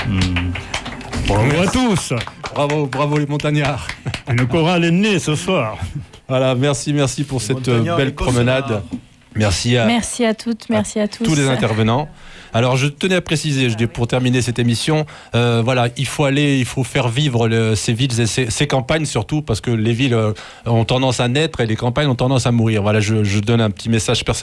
Bravo à tous. Bravo les montagnards. Une chorale est née ce soir. Voilà, merci pour cette belle promenade. Merci à toutes, merci à tous. Tous les intervenants. Alors je tenais à préciser, pour terminer cette émission, il faut faire vivre ces villes et ces campagnes surtout, parce que les villes ont tendance à naître et les campagnes ont tendance à mourir. Voilà, je donne un petit message personnel